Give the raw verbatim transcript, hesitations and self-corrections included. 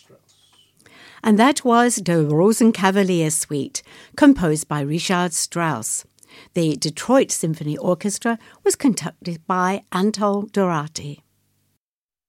And that was the Rosenkavalier Suite, composed by Richard Strauss. The Detroit Symphony Orchestra was conducted by Anatol Dorati.